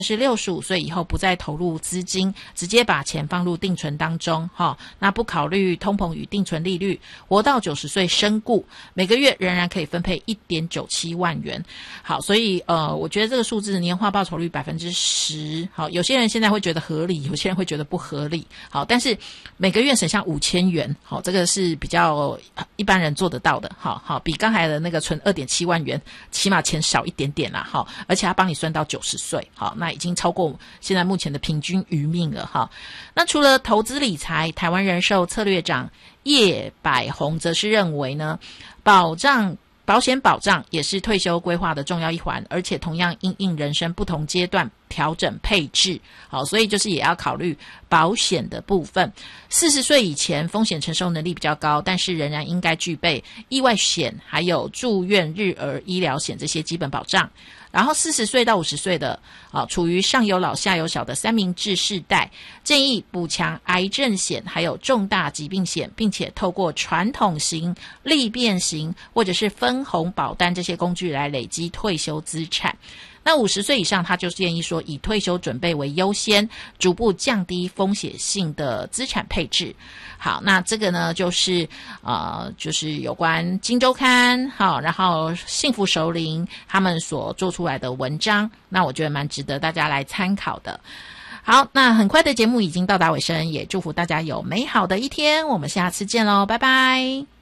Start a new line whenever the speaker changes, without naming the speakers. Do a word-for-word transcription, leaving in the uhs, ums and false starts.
是六十五岁以后不再投入资金，直接把钱放入定存当中，哈，那不考虑通膨与定存利率，活到九十岁身故，每个月仍然可以分配 一点九七万元。好，所以呃，我觉得这个数字年化报酬率 百分之十， 好，有些人现在会觉得合理，有些人会觉得不合理，好，但是每个月省下五千元，好，这个是比较一般人做得到的，好好，比刚才的那个存 二点七万元起码钱少一点点啦，好，而且他帮你算到九十岁，好，那已经超过现在目前的平均余命了哈。那除了投资理财，台湾人寿策略长叶百宏则是认为呢，保障保险保障也是退休规划的重要一环，而且同样因应人生不同阶段调整配置，好，所以就是也要考虑保险的部分。四十岁以前风险承受能力比较高，但是仍然应该具备意外险还有住院日额医疗险这些基本保障。然后四十岁到五十岁的啊，处于上有老下有小的三明治世代，建议补强癌症险还有重大疾病险，并且透过传统型、利变型或者是分红保单这些工具来累积退休资产。那五十岁以上，他就建议说以退休准备为优先，逐步降低风险性的资产配置。好，那这个呢就是呃就是有关金周刊，好，然后幸福熟龄他们所做出来的文章，那我觉得蛮值得大家来参考的。好，那很快的节目已经到达尾声，也祝福大家有美好的一天，我们下次见咯，拜拜。